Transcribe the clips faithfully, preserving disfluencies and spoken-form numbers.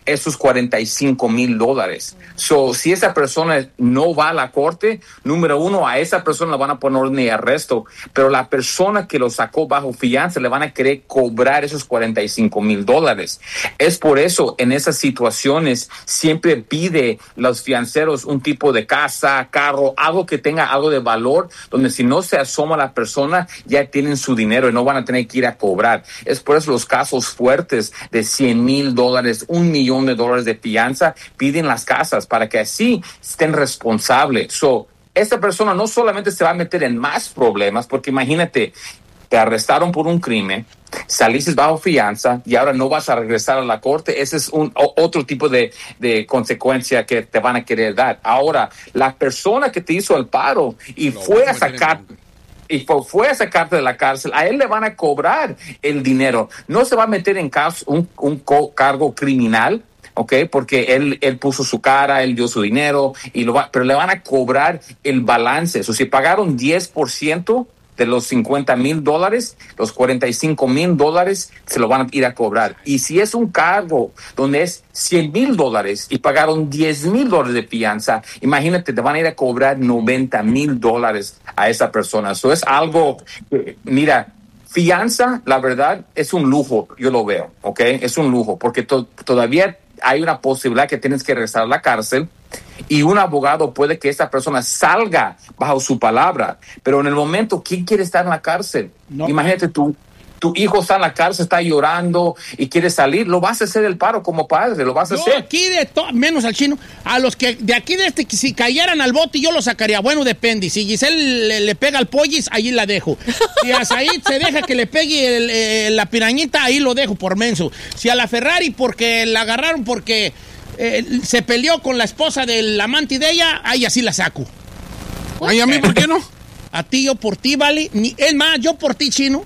esos cuarenta y cinco mil dólares. So, si esa persona no va a la corte, número uno, a esa persona le van a poner orden de arresto, pero la persona que lo sacó bajo fianza le van a querer cobrar esos cuarenta y cinco mil dólares. Es por eso, en esas situaciones, siempre pide los fianceros un tipo de casa, carro, algo que tenga algo de valor, donde si no se asoma la persona, ya tienen su dinero y no van a tener que ir a cobrar. Es por eso los casos fuertes de cien mil dólares, un millón de dólares de fianza, piden las casas para que así estén responsables. So, esta persona no solamente se va a meter en más problemas, porque imagínate, te arrestaron por un crimen, saliste bajo fianza y ahora no vas a regresar a la corte. Ese es un o, otro tipo de, de consecuencia que te van a querer dar. Ahora, la persona que te hizo el paro y no, fue a sacar... y fue, fue a sacarte de la cárcel, a él le van a cobrar el dinero. No se va a meter en caso, un, un co- cargo criminal, ¿ok? Porque él, él puso su cara, él dio su dinero, y lo va, pero le van a cobrar el balance. O sea, si pagaron diez por ciento de los cincuenta mil dólares, los cuarenta y cinco mil dólares se lo van a ir a cobrar. Y si es un cargo donde es cien mil dólares y pagaron diez mil dólares de fianza, imagínate, te van a ir a cobrar noventa mil dólares a esa persona. Eso es algo, eh, mira, fianza, la verdad, es un lujo, yo lo veo, ¿ok? Es un lujo, porque to- todavía hay una posibilidad que tienes que regresar a la cárcel, y un abogado puede que esa persona salga bajo su palabra, pero en el momento, ¿quién quiere estar en la cárcel? No. Imagínate tú, tu hijo está en la cárcel, está llorando y quiere salir, lo vas a hacer el paro como padre, lo vas a yo hacer. Aquí de to- menos al chino, a los que de aquí de este, si cayeran al bote yo lo sacaría. Bueno, depende, si Giselle le, le pega al pollis, ahí la dejo. Si a Said se deja que le pegue el, el, la pirañita, ahí lo dejo por menso. Si a la Ferrari porque la agarraron porque eh, se peleó con la esposa del amante de ella, ahí así la saco. Ay, ¿a mí por qué no? A ti, yo por ti, vale. Ni, es más, yo por ti, chino.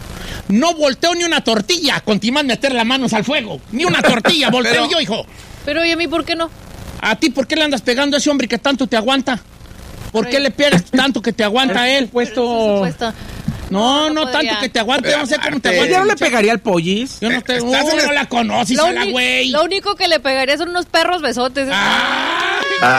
No volteo ni una tortilla con Timán meter las manos al fuego. Ni una tortilla volteo pero, yo, hijo. Pero, ¿y a mí por qué no? ¿A ti por qué le andas pegando a ese hombre que tanto te aguanta? ¿Por qué le pegas tanto que te aguanta a él? Puesto... No, no, no tanto que te aguante, yo no sé cómo te aguanta. ¿Yo no le pegaría al pollis? Yo no te... Uh, no la conoces a la güey. Lo único que le pegaría son unos perros besotes. ¡Ah!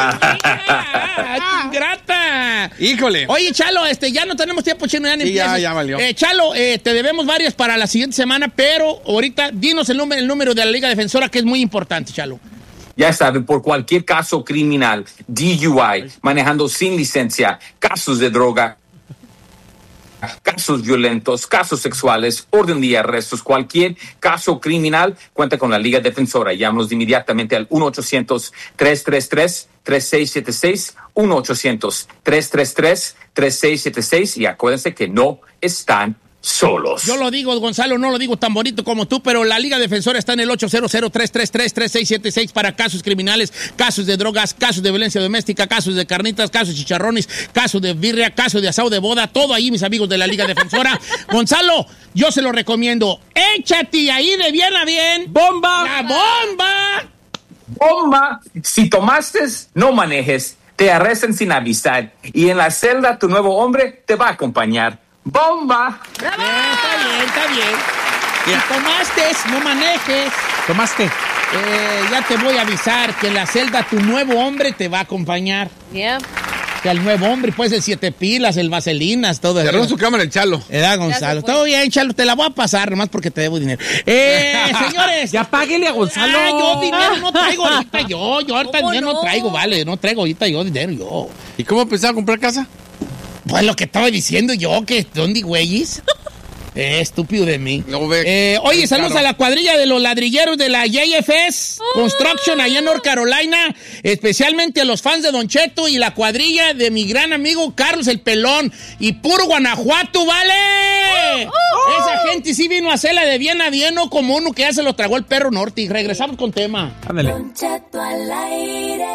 ¡Ah! ¡Ingrata! ¡Híjole! Oye, Chalo, este, ya no tenemos tiempo, chino, ya ni sí, empiezas. ya, ya valió. Eh, Chalo, eh, te debemos varias para la siguiente semana, pero ahorita dinos el número, el número de la Liga Defensora, que es muy importante, Chalo. Ya saben, por cualquier caso criminal, D U I, manejando sin licencia, casos de droga, casos violentos, casos sexuales, orden de arrestos, cualquier caso criminal, cuenta con la Liga Defensora. Llámanos inmediatamente al uno ochocientos, tres tres tres, tres seis siete seis, uno ochocientos, tres tres tres, tres seis siete seis, y acuérdense que no están solos. Yo lo digo, Gonzalo, no lo digo tan bonito como tú, pero la Liga Defensora está en el ocho cero cero, tres tres tres, tres seis siete seis para casos criminales, casos de drogas, casos de violencia doméstica, casos de carnitas, casos de chicharrones, casos de birria, casos de asado de boda, todo ahí, mis amigos de la Liga Defensora. Gonzalo, yo se lo recomiendo. Échate ahí de bien a bien. ¡Bomba! ¡La bomba! ¡Bomba! Si tomaste, no manejes. Te arrestan sin avisar. Y en la celda, tu nuevo hombre te va a acompañar. ¡Bomba! Bien, está bien, está bien. Si tomaste, no manejes. ¿Tomaste? Eh, ya te voy a avisar que en la celda tu nuevo hombre te va a acompañar. Yeah. Que el nuevo hombre, pues, el siete pilas, el vaselinas, todo eso. Cerró su cámara el Chalo. Edad Gonzalo. Todo bien, Chalo, te la voy a pasar, nomás porque te debo dinero. Eh, señores. Ya páguele a Gonzalo. Ah, yo dinero no traigo ahorita, yo. Yo ahorita dinero no? no traigo, vale. No traigo ahorita yo dinero, yo. ¿Y cómo pensaba comprar casa? Pues lo que estaba diciendo yo, que ¿dónde güeyes? Eh, estúpido de mí. No, ve, eh, oye, saludos claro. a la cuadrilla de los ladrilleros de la J F S oh. Construction allá en North Carolina, especialmente a los fans de Don Cheto y la cuadrilla de mi gran amigo Carlos el Pelón y puro Guanajuato, ¿vale? Oh, oh. Esa gente sí vino a hacerla de bien a bien, no como uno que ya se lo tragó el perro norte. Y regresamos con tema. Ándale. Don Cheto al aire.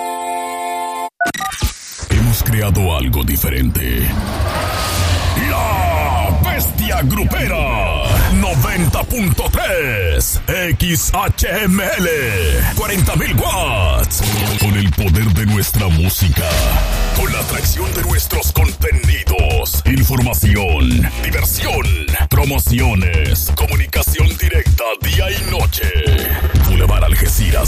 Hemos creado algo diferente. La Bestia Grupera noventa punto tres X H M L cuarenta mil watts. Con el poder de nuestra música, con la atracción de nuestros contenidos, información, diversión, promociones, comunicación directa día y noche. Boulevard Algeciras